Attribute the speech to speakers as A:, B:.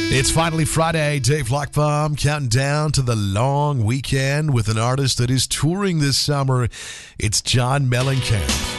A: It's finally Friday. Dave Lockbaum counting down to the long weekend with an artist that is touring this summer. It's John Mellencamp.